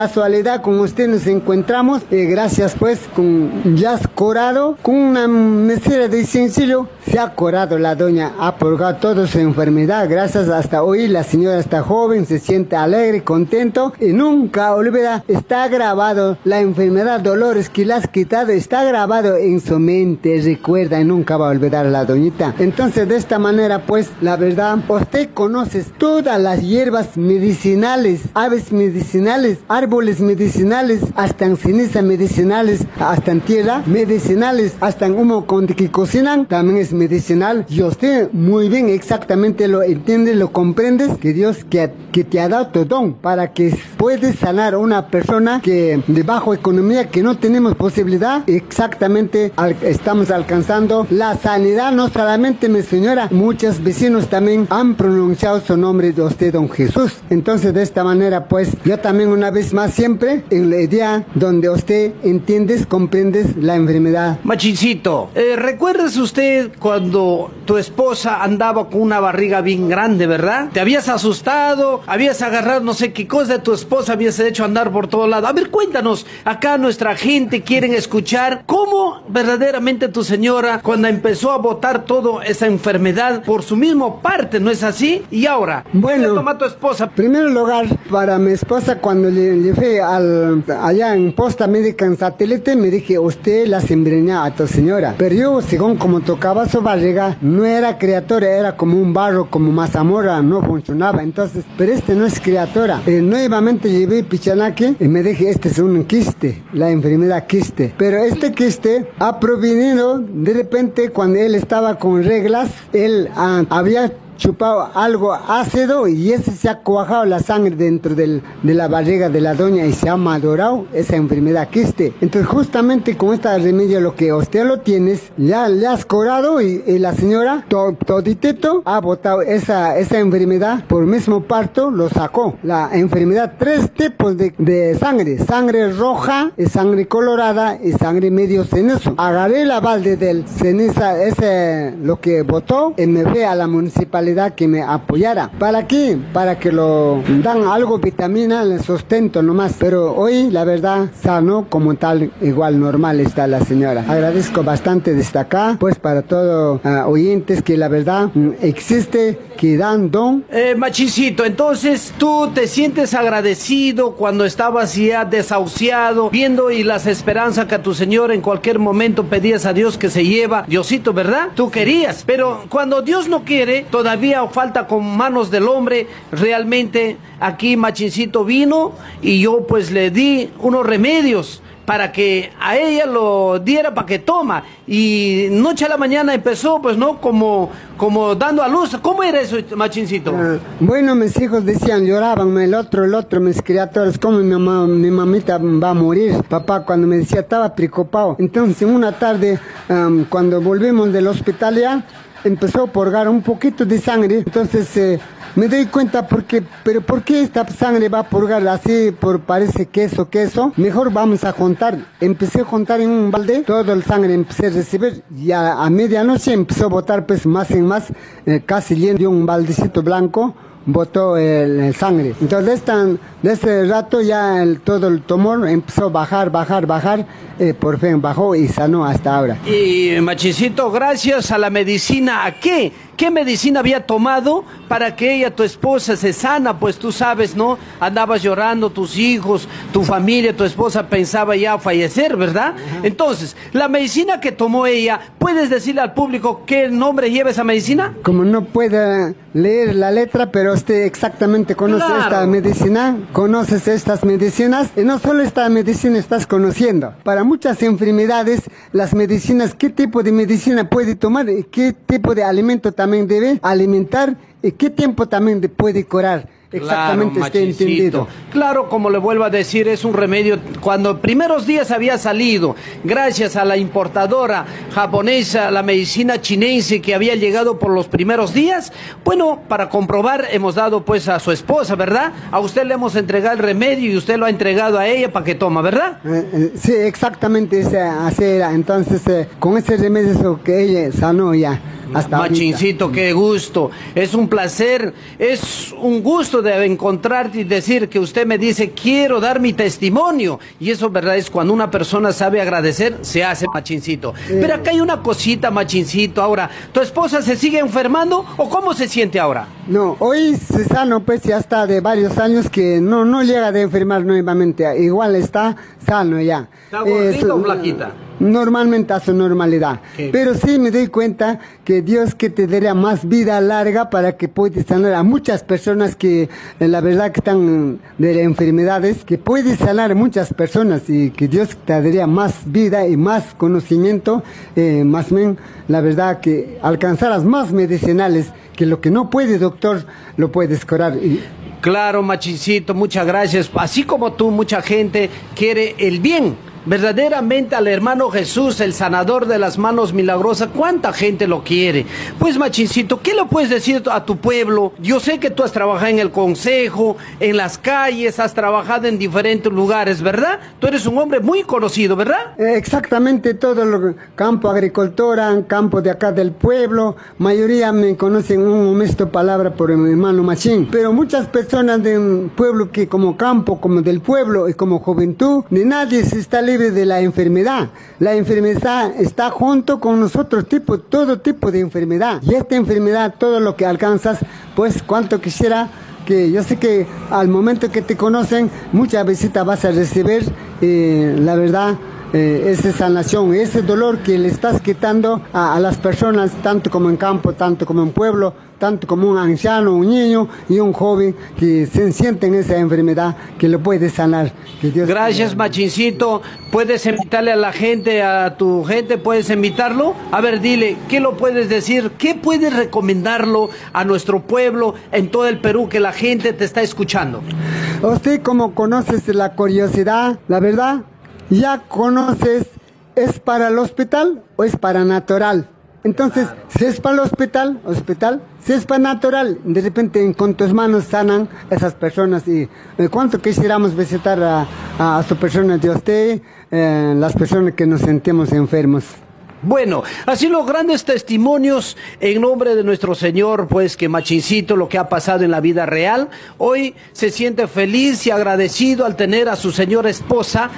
casualidad con usted nos encontramos, gracias pues con ya has curado, con una mesera de sencillo, se ha curado la doña, ha purgado toda su enfermedad, gracias hasta hoy la señora está joven, se siente alegre, contento y nunca olvida, está grabado la enfermedad, dolores que le has quitado, está grabado en su mente, recuerda y nunca va a olvidar a la doñita. Entonces de esta manera pues la verdad, usted conoce todas las hierbas medicinales, aves medicinales, árboles medicinales, hasta en ceniza medicinales, hasta en tierra medicinales, hasta en humo con que cocinan, también es medicinal. Y usted muy bien exactamente lo entiende, lo comprendes, que Dios que te ha dado tu don para que puedes sanar a una persona que de bajo economía, que no tenemos posibilidad, exactamente estamos alcanzando la sanidad. No solamente mi señora, muchos vecinos también han pronunciado su nombre de usted, don Jesús. Entonces de esta manera pues yo también una vez más siempre en la idea donde usted entiendes, comprendes la enfermedad. Machincito, ¿recuerdas usted cuando tu esposa andaba con una barriga bien grande, verdad? Te habías asustado, habías agarrado no sé qué cosa de tu esposa, habías hecho andar por todo lado. A ver, cuéntanos, acá nuestra gente quiere escuchar cómo verdaderamente tu señora, cuando empezó a botar toda esa enfermedad por su mismo parte, ¿no es así? Y ahora, bueno, ¿qué le toma a tu esposa? En primer lugar, para mi esposa, cuando le fui allá en posta médica en satélite, me dije, usted la sembrina a tu señora. Pero yo, según como tocaba su barriga, no era criatura, era como un barro, como mazamorra, no funcionaba. Entonces, pero este no es criatura. Nuevamente llevé pichanaque y me dije, este es un quiste, la enfermedad quiste. Pero este quiste ha provenido, de repente, cuando él estaba con reglas, él había chupado algo ácido y ese se ha cuajado la sangre dentro de la barriga de la doña y se ha madurado esa enfermedad quiste. Entonces justamente con este remedio lo que usted lo tienes, ya le has curado y la señora toditito ha botado esa enfermedad por mismo parto, lo sacó. La enfermedad, 3 tipos de sangre, sangre roja, y sangre colorada y sangre medio cenizo. Agarré la balde del ceniza, ese lo que botó y me fui a la municipalidad que me apoyara. ¿Para qué? Para que lo dan algo vitamina, le sustento nomás. Pero hoy, la verdad, sano como tal, igual normal está la señora. Agradezco bastante desde acá, pues para todos oyentes que la verdad existe, que dan don. Machincito, entonces tú te sientes agradecido cuando estabas ya desahuciado, viendo y las esperanzas que a tu señor en cualquier momento pedías a Dios que se lleva, Diosito, ¿verdad? Tú querías, pero cuando Dios no quiere, todavía falta con manos del hombre. Realmente aquí Machincito vino y yo pues le di unos remedios para que a ella lo diera para que toma, y noche a la mañana empezó pues no como dando a luz. ¿Cómo era eso, Machincito? Bueno, mis hijos decían, lloraban, el otro, mis criaturas, como mi mamita va a morir. Papá cuando me decía estaba preocupado. Entonces una tarde cuando volvimos del hospital ya empezó a purgar un poquito de sangre. Entonces me doy cuenta pero ¿por qué esta sangre va a purgar así? Parece queso. Mejor vamos a juntar. Empecé a juntar en un balde, todo el sangre empecé a recibir y a medianoche empezó a botar pues más en más, casi lleno de un baldecito blanco. Botó el sangre. Entonces de este rato ya todo el tumor empezó a bajar, por fin bajó y sanó hasta ahora. Y Machincito, gracias a la medicina, ¿a qué? ¿Qué medicina había tomado para que ella, tu esposa, se sana? Pues tú sabes, ¿no? Andabas llorando, tus hijos, tu familia, tu esposa pensaba ya fallecer, ¿verdad? Entonces, la medicina que tomó ella, ¿puedes decirle al público qué nombre lleva esa medicina? Como no pueda leer la letra, pero usted exactamente conoce esta medicina, conoces estas medicinas, y no solo esta medicina estás conociendo. Para muchas enfermedades, las medicinas, ¿qué tipo de medicina puede tomar? ¿Y qué tipo de alimento también debe alimentar? ¿Y qué tiempo también puede curar? Exactamente, claro, esté entendido. Claro, como le vuelvo a decir, es un remedio. Cuando primeros días había salido, gracias a la importadora japonesa, la medicina chinense que había llegado por los primeros días, bueno, para comprobar hemos dado pues a su esposa, ¿verdad? A usted le hemos entregado el remedio y usted lo ha entregado a ella para que toma, ¿verdad? Sí, exactamente, así era. Entonces, con ese remedio que ella sanó ya. hasta Machincito, ahorita. qué gusto. Es un placer, es un gusto de encontrarte y decir que usted me dice, quiero dar mi testimonio. Y eso, verdad, es cuando una persona sabe agradecer, se hace, Machincito. Pero acá hay una cosita, Machincito. Ahora, ¿tu esposa se sigue enfermando o cómo se siente ahora? No, hoy se sano, pues ya está de varios años que no llega de enfermar nuevamente. Igual está sano ya. ¿Está gordita o flaquita? Normalmente a su normalidad. Pero sí me doy cuenta que Dios que te daría más vida larga para que puedas sanar a muchas personas que la verdad que están de enfermedades, que puedes sanar a muchas personas y que Dios te daría más vida y más conocimiento, más bien la verdad que alcanzarás más medicinales que lo que no puede doctor lo puedes curar. Claro, Machincito, muchas gracias. Así como tú, mucha gente quiere el bien. Verdaderamente al hermano Jesús, el sanador de las manos milagrosas, ¿cuánta gente lo quiere? Pues, Machincito, ¿qué le puedes decir a tu pueblo? Yo sé que tú has trabajado en el consejo, en las calles, has trabajado en diferentes lugares, ¿verdad? Tú eres un hombre muy conocido, ¿verdad? Exactamente, todo lo campo agricultura, campo de acá del pueblo, mayoría me conocen un momento palabra por mi hermano Machín, pero muchas personas de un pueblo que como campo, como del pueblo y como juventud, de nadie se está libre de la enfermedad. La enfermedad está junto con nosotros, todo tipo de enfermedad. Y esta enfermedad, todo lo que alcanzas, pues cuanto quisiera que yo sé que al momento que te conocen, muchas visitas vas a recibir, la verdad, esa sanación, ese dolor que le estás quitando a las personas, tanto como en campo, tanto como en pueblo, tanto como un anciano, un niño y un joven que se sienten esa enfermedad, que lo puede sanar. Que Dios Gracias, Machincito. ¿Puedes invitarle a la gente, a tu gente, puedes invitarlo? A ver, dile, ¿qué lo puedes decir? ¿Qué puedes recomendarlo a nuestro pueblo en todo el Perú que la gente te está escuchando? Usted como conoces la curiosidad, la verdad, ya conoces, ¿es para el hospital o es para natural? Entonces, si es para el hospital, si es para natural, de repente con tus manos sanan esas personas. Y cuánto quisiéramos visitar a su persona de usted, las personas que nos sentimos enfermos. Bueno, así los grandes testimonios en nombre de nuestro Señor, pues que Machincito, lo que ha pasado en la vida real, hoy se siente feliz y agradecido al tener a su señora esposa,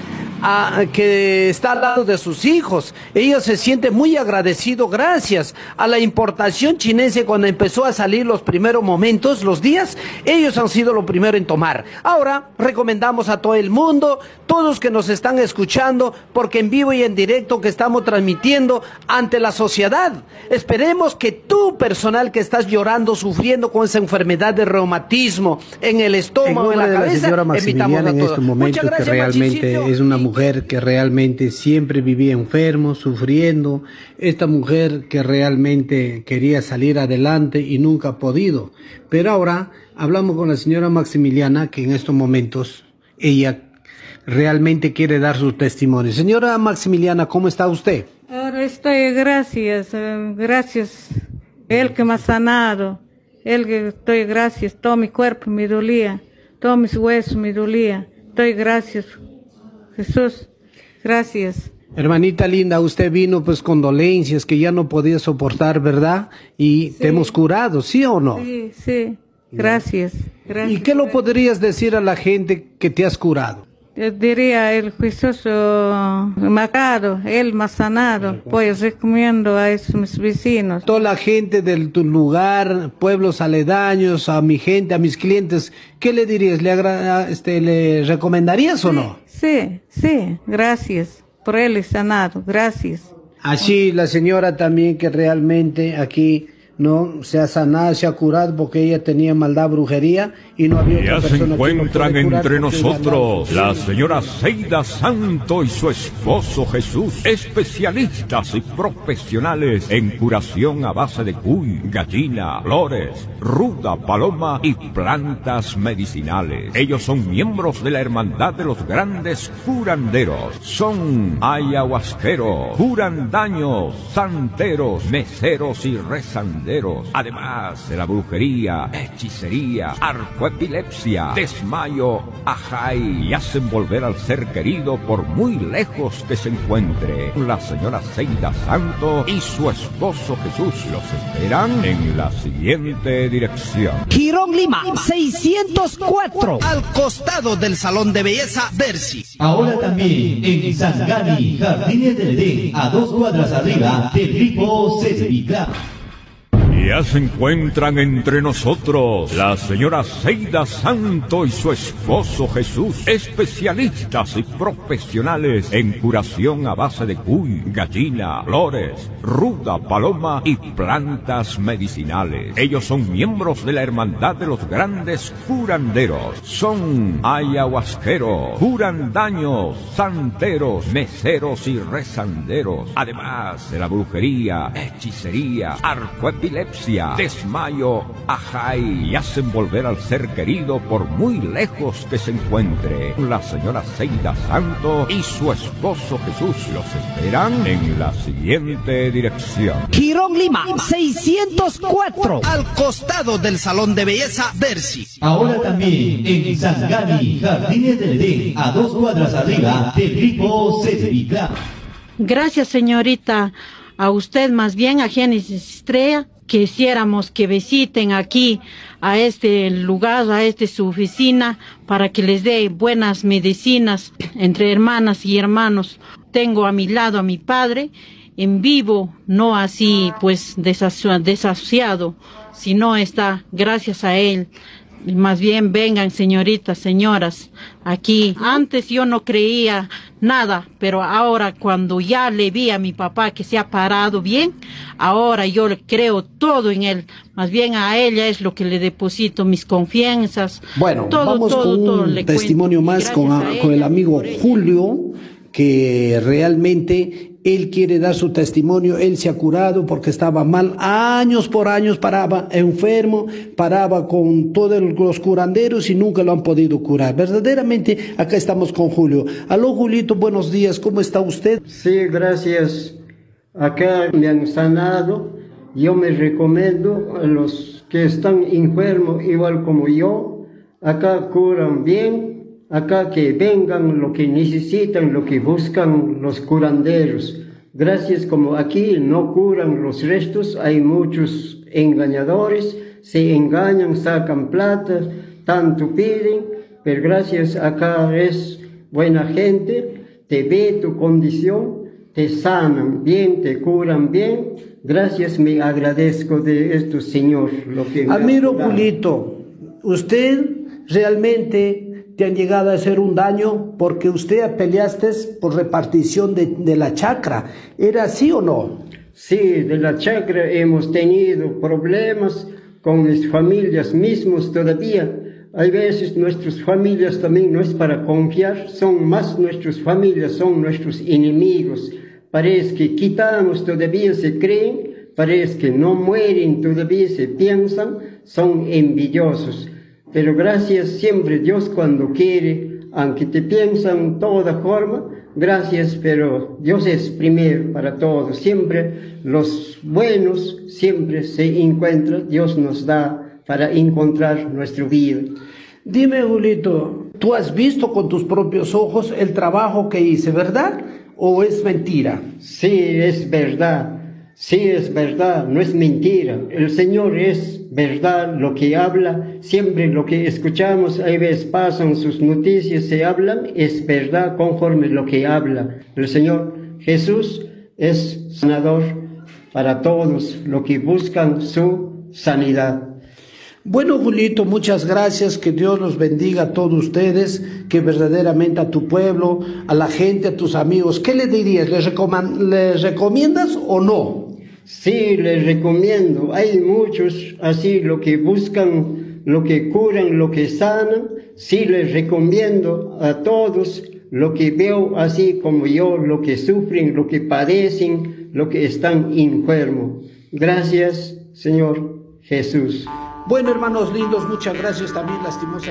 que está al lado de sus hijos. Ella se siente muy agradecido gracias a la importación chinense cuando empezó a salir los primeros momentos, los días, ellos han sido lo primero en tomar. Ahora recomendamos a todo el mundo, todos que nos están escuchando, porque en vivo y en directo que estamos transmitiendo ante la sociedad. Esperemos que tú, personal que estás llorando, sufriendo con esa enfermedad de reumatismo en el estómago, en la cabeza, la señora Maximiliana en estos momentos, que realmente es una mujer que realmente siempre vivía enfermo, sufriendo, esta mujer que realmente quería salir adelante y nunca ha podido. Pero ahora hablamos con la señora Maximiliana, que en estos momentos ella realmente quiere dar su testimonio. Señora Maximiliana, ¿cómo está usted? Ahora estoy, gracias, Él que me ha sanado, Él que estoy, gracias, todo mi cuerpo me dolía, todos mis huesos me dolía, estoy, gracias, Jesús, gracias. Hermanita linda, usted vino pues con dolencias que ya no podía soportar, ¿verdad? Y Sí. te hemos curado, ¿sí o no? Sí, gracias, gracias. ¿Y qué lo podrías decir a la gente que te has curado? Yo diría, el Jesús me ha dado, Él me ha sanado, pues recomiendo a esos mis vecinos. Toda la gente de tu lugar, pueblos aledaños, a mi gente, a mis clientes, ¿qué le dirías? ¿Le recomendarías o no? Sí, gracias, por Él he sanado, gracias. Así la señora también que realmente aquí no se ha sanado, se ha curado porque ella tenía maldad, brujería y no había otra Ya se persona que lo encuentran puede curar entre porque ella nosotros no. la señora Seida Santo y su esposo Jesús, especialistas y profesionales en curación a base de cuy, gallina, flores, ruda, paloma y plantas medicinales. Ellos son miembros de la hermandad de los grandes curanderos. Son ayahuasqueros, curandaños, santeros, meseros y rezanderos. hechiceros, además de la brujería, hechicería, arcoepilepsia, desmayo, ajay, y hacen volver al ser querido por muy lejos que se encuentre. La señora Seida Santo y su esposo Jesús los esperan en la siguiente dirección: Girón Lima 604, al costado del Salón de Belleza Dersi. Ahora también en Sangani, Jardines del Edén, a 2 cuadras arriba del Gripo Cervical. Ya se encuentran entre nosotros la señora Seida Santo y su esposo Jesús, especialistas y profesionales en curación a base de cuy, gallina, flores, ruda, paloma y plantas medicinales. Ellos son miembros de la Hermandad de los Grandes Curanderos. Son ayahuasqueros, curandaños, santeros, meseros y rezanderos, además de la brujería, hechicería, arcoepilepsia, desmayo, ajay, y hacen volver al ser querido por muy lejos que se encuentre. La señora Seida Santo y su esposo Jesús los esperan en la siguiente dirección: Girón Lima 604, al costado del Salón de Belleza Dersi. Ahora también en Sangani, Jardines del Edén, a 2 cuadras arriba del Gripo Cervical. Gracias, señorita. A usted, más bien a Génesis Estrella, quisiéramos que visiten aquí a este lugar, a su oficina, para que les dé buenas medicinas entre hermanas y hermanos. Tengo a mi lado a mi padre, en vivo, no así pues desahuciado, sino está gracias a él. Más bien vengan, señoritas, señoras, aquí. Antes yo no creía nada, pero ahora cuando ya le vi a mi papá que se ha parado bien, ahora yo le creo todo en él. Más bien a ella es lo que le deposito mis confianzas. Bueno, vamos con un testimonio más con el amigo Julio, que realmente él quiere dar su testimonio. Él se ha curado porque estaba mal, años por años paraba enfermo, paraba con todos los curanderos y nunca lo han podido curar. Verdaderamente, acá estamos con Julio. Aló, Julito, buenos días, ¿cómo está usted? Sí, gracias. Acá me han sanado. Yo me recomiendo a los que están enfermos igual como yo. Acá curan bien. Acá que vengan lo que necesitan, lo que buscan los curanderos. Gracias, como aquí no curan los restos, hay muchos engañadores, se engañan, sacan plata, tanto piden, pero gracias, acá es buena gente, te ve tu condición, te sanan bien, te curan bien. Gracias, me agradezco de esto, Señor. Lo que Amigo Julito, usted realmente te han llegado a hacer un daño porque usted peleaste por repartición de la chacra. ¿Era así o no? Sí, de la chacra hemos tenido problemas con mis familias mismos todavía. Hay veces nuestras familias también no es para confiar, son más nuestras familias, son nuestros enemigos. Parece que quitamos, todavía se creen, parece que no mueren, todavía se piensan, son envidiosos. Pero gracias siempre Dios cuando quiere, aunque te piensan toda forma, gracias, pero Dios es primero para todos. Siempre los buenos siempre se encuentran, Dios nos da para encontrar nuestra vida. Dime, Julito, ¿tú has visto con tus propios ojos el trabajo que hice, verdad? ¿O es mentira? Sí, es verdad. Sí, es verdad, no es mentira. El Señor es verdad lo que habla, siempre lo que escuchamos, hay veces pasan sus noticias, se hablan, es verdad conforme lo que habla. El Señor Jesús es sanador para todos los que buscan su sanidad. Bueno, Julito, muchas gracias, que Dios los bendiga a todos ustedes, que verdaderamente a tu pueblo, a la gente, a tus amigos. ¿Qué le dirías? ¿Les recomiendas o no? Sí, les recomiendo. Hay muchos así, lo que buscan, lo que curan, lo que sanan. Sí, les recomiendo a todos lo que veo así como yo, lo que sufren, lo que padecen, lo que están enfermos. Gracias, Señor Jesús. Bueno, hermanos lindos, muchas gracias también, lastimosamente.